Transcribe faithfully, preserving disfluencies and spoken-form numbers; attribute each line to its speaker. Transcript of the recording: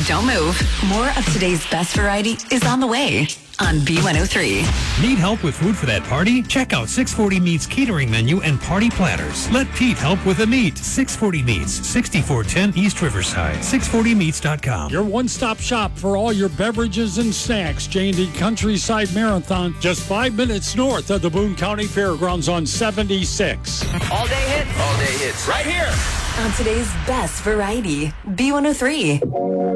Speaker 1: Don't move. More of today's best variety is on the way on B one oh three.
Speaker 2: Need help with food for that party? Check out six forty Meats catering menu and party platters. Let Pete help with the meat. six forty Meats, sixty-four ten East Riverside. six forty meats dot com.
Speaker 3: Your one-stop shop for all your beverages and snacks. J and D Countryside Marathon, just five minutes north of the Boone County Fairgrounds on seventy-six.
Speaker 4: All day hits. All day hits. Right here.
Speaker 1: On today's best variety, B one oh three.